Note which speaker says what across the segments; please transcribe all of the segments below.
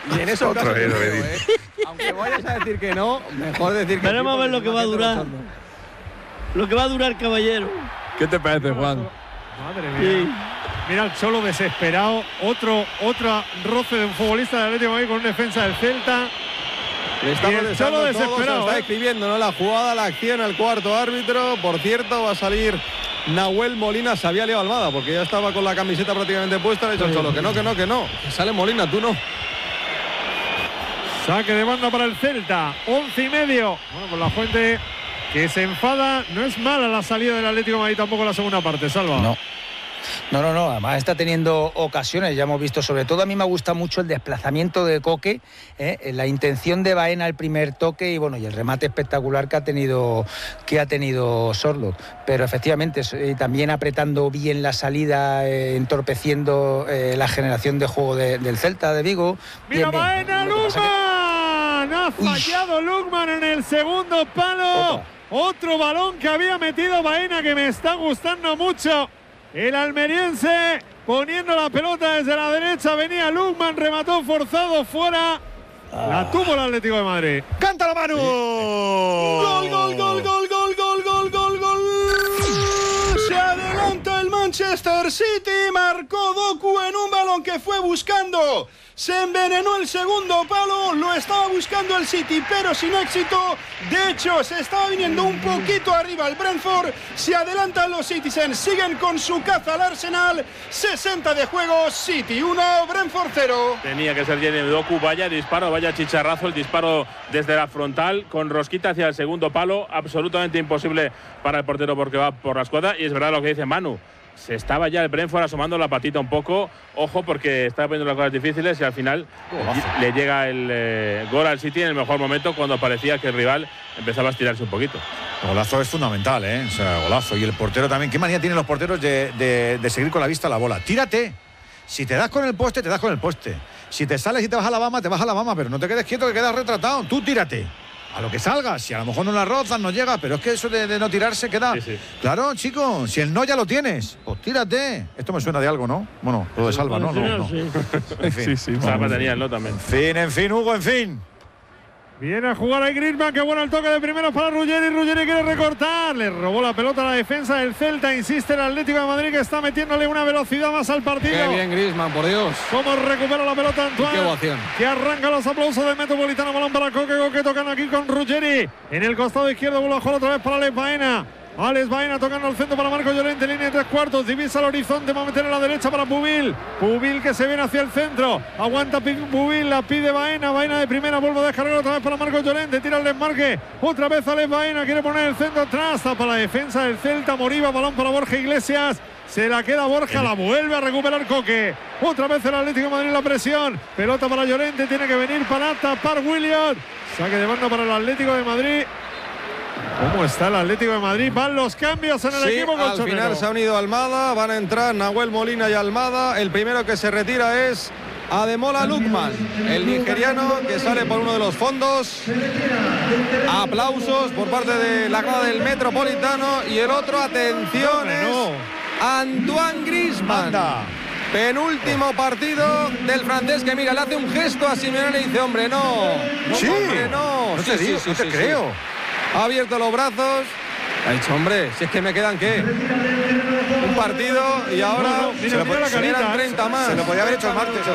Speaker 1: Y en eso casos que creo, aunque vayas a decir que no, mejor decir que
Speaker 2: veremos a ver lo que va a durar. Lo que va a durar, caballero.
Speaker 3: ¿Qué te parece, Juan?
Speaker 4: Madre mía. Sí. Mira el Cholo desesperado. Otro roce de un futbolista del Atlético de Madrid con un defensa del Celta.
Speaker 1: El Cholo desesperado. Está escribiendo, ¿no? La jugada, la acción, el cuarto árbitro. Por cierto, va a salir Nahuel Molina. Se había liado Almada porque ya estaba con la camiseta prácticamente puesta. Le ha dicho el Cholo que no. Que sale Molina, tú no.
Speaker 4: Saque de banda para el Celta. 11:30. Bueno, pues la Fuente que se enfada. No es mala la salida del Atlético de Madrid tampoco la segunda parte, Salva.
Speaker 5: No. Además está teniendo ocasiones, ya hemos visto. Sobre todo a mí me gusta mucho el desplazamiento de Coque, la intención de Baena al primer toque y el remate espectacular que ha tenido Sorloth. Pero efectivamente también apretando bien la salida, entorpeciendo la generación de juego del Celta de Vigo.
Speaker 4: Mira Baena, Lukman. Ha fallado Lukman en el segundo palo. Otro balón que había metido Baena que me está gustando mucho. El almeriense poniendo la pelota desde la derecha. Venía Lukman, remató forzado fuera. La tuvo el Atlético de Madrid.
Speaker 3: ¡Cántalo, Manu!
Speaker 6: ¡Gol, gol, gol, gol, gol, gol, gol, gol, gol! Se adelanta el Manchester City. Marcó Doku en un balón que fue buscando. Se envenenó el segundo palo, lo estaba buscando el City, pero sin éxito. De hecho, se estaba viniendo un poquito arriba el Brentford. Se adelantan los Citizens, siguen con su caza al Arsenal. 60 de juego, City 1, Brentford 0.
Speaker 7: Tenía que ser Jeremy Doku, vaya disparo, vaya chicharrazo, el disparo desde la frontal, con rosquita hacia el segundo palo, absolutamente imposible para el portero porque va por la escuadra. Y es verdad lo que dice Manu. Se estaba ya el Brentford asomando la patita un poco. Ojo, porque estaba poniendo las cosas difíciles y al final le llega el gol al City en el mejor momento, cuando parecía que el rival empezaba a estirarse un poquito.
Speaker 3: El golazo es fundamental, O sea, golazo. Y el portero también. ¿Qué manía tienen los porteros de seguir con la vista a la bola? Tírate. Si te das con el poste, te das con el poste. Si te sales y te vas a la bama, te vas a la bama. Pero no te quedes quieto, que quedas retratado. Tú tírate. A lo que salga, si a lo mejor no la rozas, no llega, pero es que eso de no tirarse queda. Sí. Claro, chico, si el no ya lo tienes, pues tírate. Esto me suena de algo, ¿no? Bueno, lo de Salva, ¿no? No. En fin.
Speaker 7: Sí. Salva tenía el no también.
Speaker 3: En fin, Hugo, en fin.
Speaker 4: Viene a jugar ahí Griezmann, que bueno el toque de primero para Ruggeri. Ruggeri quiere recortar, le robó la pelota a la defensa del Celta. Insiste el Atlético de Madrid, que está metiéndole una velocidad más al partido.
Speaker 1: Qué bien Griezmann, por Dios.
Speaker 4: Cómo recupera la pelota Antoine.
Speaker 1: Qué ovación.
Speaker 4: Que arranca los aplausos del Metropolitano. Balón para Coque tocan aquí con Ruggeri. En el costado izquierdo, vuelve a jugar otra vez para Alex Baena. Alex Baena tocando al centro para Marco Llorente, línea de 3/4, divisa el horizonte, va a meter a la derecha para Pubil. Pubil que se viene hacia el centro, aguanta Pubil, la pide Baena, Baena de primera, vuelve a descargar otra vez para Marco Llorente, tira el desmarque, otra vez Alex Baena, quiere poner el centro atrás, para la defensa del Celta, Moriba, balón para Borja Iglesias. Se la queda Borja, la vuelve a recuperar Coque. Otra vez el Atlético de Madrid, la presión. Pelota para Llorente, tiene que venir para tapar Williams. Saque de banda para el Atlético de Madrid. ¿Cómo está el Atlético de Madrid? Van los cambios en el equipo colchonero.
Speaker 1: Al final se ha unido Almada, van a entrar Nahuel Molina y Almada. El primero que se retira es Ademola Lukman, el nigeriano que sale por uno de los fondos. Aplausos por parte de la grada del Metropolitano. Y el otro, atención, es Antoine Griezmann. Penúltimo partido del francés, que mira, le hace un gesto a Simeone y dice, hombre, no.
Speaker 3: Sí,
Speaker 1: hombre, no.
Speaker 3: No te creo.
Speaker 1: Ha abierto los brazos. Ha dicho, hombre, si es que me quedan, ¿qué? Un partido y ahora
Speaker 4: se le
Speaker 1: quedan 30 más.
Speaker 3: Se lo podía haber hecho el martes.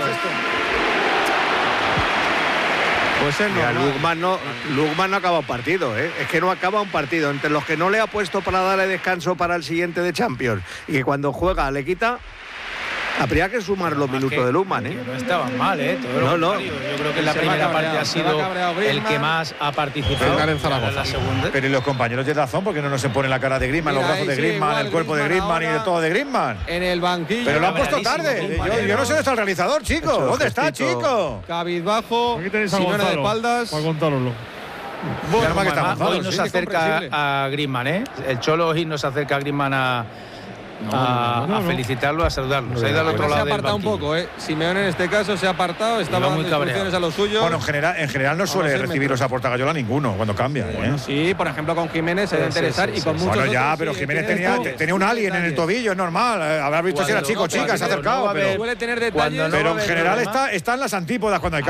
Speaker 1: Pues es normal.
Speaker 8: Lukman no acaba un partido, Es que no acaba un partido. Entre los que no le ha puesto para darle descanso para el siguiente de Champions y que cuando juega le quita, habría que sumar los minutos de Lukman,
Speaker 5: No estaban mal, Todo
Speaker 8: no.
Speaker 5: Yo creo que en la primera parte ha sido el que más ha participado en la segunda.
Speaker 3: Pero ¿y los compañeros de Dazón? ¿Por qué no se ponen la cara de Griezmann, los brazos de Griezmann, el cuerpo de Griezmann y de todo de Griezmann?
Speaker 1: En el banquillo.
Speaker 3: Pero lo han puesto tarde. Yo no sé dónde está el realizador, chico. ¿Dónde está, chico?
Speaker 1: Cabizbajo, Simeone de espaldas.
Speaker 4: Para contarlo.
Speaker 5: Hoy nos acerca a Griezmann, El Cholo hoy nos acerca a Griezmann a felicitarlo, a saludarlo. Se ha ido al otro lado.
Speaker 1: Se ha apartado un poco, Simeone en este caso se ha apartado, estaba dando instrucciones a los suyos.
Speaker 3: Bueno, en general no suele recibir los Portagayola ninguno cuando cambia.
Speaker 1: Sí, por ejemplo con Jiménez se debe interesar y con muchos
Speaker 3: otros. Bueno, ya, pero Jiménez tenía un alien en el tobillo, es normal. Habrá visto si era chico o chica, se ha acercado.
Speaker 1: Suele tener detalles.
Speaker 3: Pero en general está en las antípodas cuando hay